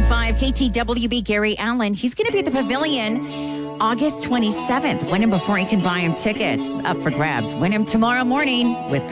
101.5 KTWB Gary Allen. He's going to be at the Pavilion August 27th. Win him before he can buy him tickets. Up for grabs. Win him tomorrow morning with